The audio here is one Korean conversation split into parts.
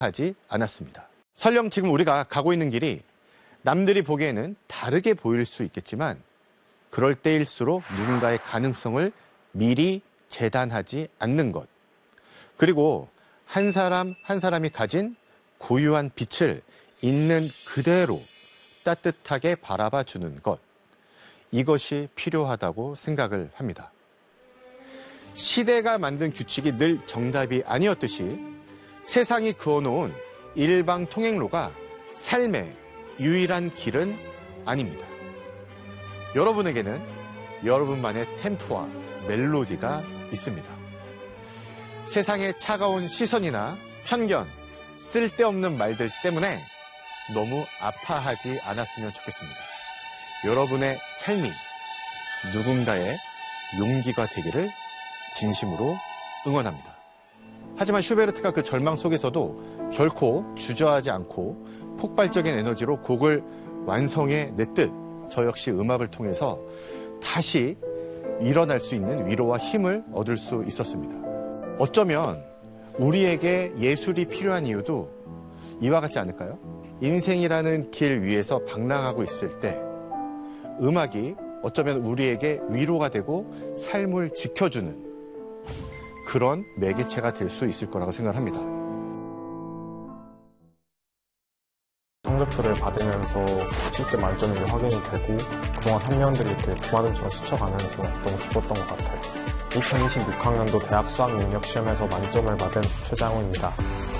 하지 않았습니다. 설령 지금 우리가 가고 있는 길이 남들이 보기에는 다르게 보일 수 있겠지만 그럴 때일수록 누군가의 가능성을 미리 재단하지 않는 것, 그리고 한 사람 한 사람이 가진 고유한 빛을 있는 그대로 따뜻하게 바라봐 주는 것, 이것이 필요하다고 생각을 합니다. 시대가 만든 규칙이 늘 정답이 아니었듯이 세상이 그어놓은 일방통행로가 삶의 유일한 길은 아닙니다. 여러분에게는 여러분만의 템포와 멜로디가 있습니다. 세상의 차가운 시선이나 편견, 쓸데없는 말들 때문에 너무 아파하지 않았으면 좋겠습니다. 여러분의 삶이 누군가의 용기가 되기를 진심으로 응원합니다. 하지만 슈베르트가 그 절망 속에서도 결코 주저하지 않고 폭발적인 에너지로 곡을 완성해 냈듯 저 역시 음악을 통해서 다시 일어날 수 있는 위로와 힘을 얻을 수 있었습니다. 어쩌면 우리에게 예술이 필요한 이유도 이와 같지 않을까요? 인생이라는 길 위에서 방랑하고 있을 때 음악이 어쩌면 우리에게 위로가 되고 삶을 지켜주는 그런 매개체가 될 수 있을 거라고 생각합니다. 성적표를 받으면서 실제 만점이 확인이 되고 그동안 학년들이 이렇게 부하등처럼 스쳐가면서 너무 기뻤던 것 같아요. 2026학년도 대학 수학 능력 시험에서 만점을 받은 최장우입니다.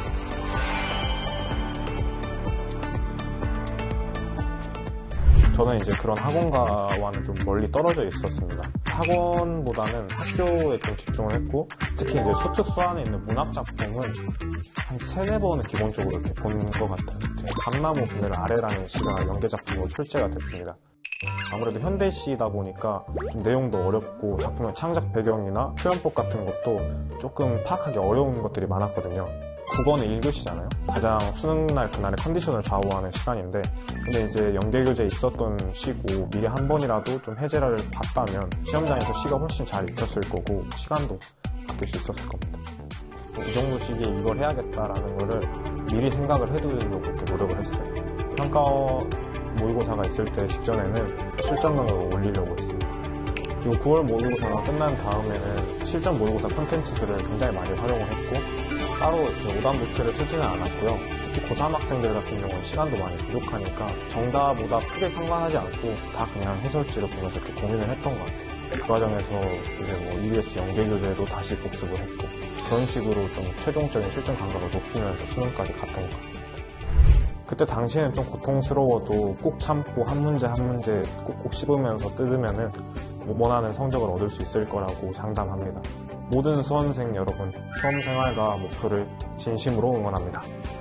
저는 이제 그런 학원가와는 좀 멀리 떨어져 있었습니다. 학원보다는 학교에 좀 집중을 했고, 특히 이제 수특수 안에 있는 문학 작품은 한 3-4번은 기본적으로 이렇게 본 것 같아요. 감나무 그늘 아래라는 시가 연계 작품으로 출제가 됐습니다. 아무래도 현대시다 보니까 좀 내용도 어렵고 작품의 창작 배경이나 표현법 같은 것도 조금 파악하기 어려운 것들이 많았거든요. 국어는 1교시잖아요. 가장 수능날 그날의 컨디션을 좌우하는 시간인데, 근데 이제 연계교재에 있었던 시고 미리 한 번이라도 좀 해제를 봤다면 시험장에서 시가 훨씬 잘 익혔을 거고 시간도 아낄 수 있었을 겁니다. 이 정도 시기에 이걸 해야겠다라는 거를 미리 생각을 해두려고 이렇게 노력을 했어요. 평가 모의고사가 있을 때 직전에는 실전 능력을 올리려고 했습니다. 그리고 9월 모의고사가 끝난 다음에는 실전 모의고사 콘텐츠들을 굉장히 많이 활용을 했고, 따로 오답노트를 쓰지는 않았고요. 특히 고3 학생들 같은 경우는 시간도 많이 부족하니까 정답보다 크게 상관하지 않고 다 그냥 해설지를 보면서 이렇게 고민을 했던 것 같아요. 그 과정에서 이제 EBS 연계교재도 다시 복습을 했고, 그런 식으로 좀 최종적인 실전 감각을 높이면서 수능까지 갔던 것 같습니다. 그때 당시에는 좀 고통스러워도 꼭 참고 한 문제 한 문제 꼭꼭 씹으면서 뜯으면은 원하는 성적을 얻을 수 있을 거라고 장담합니다. 모든 수험생 여러분, 수험생활과 목표를 진심으로 응원합니다.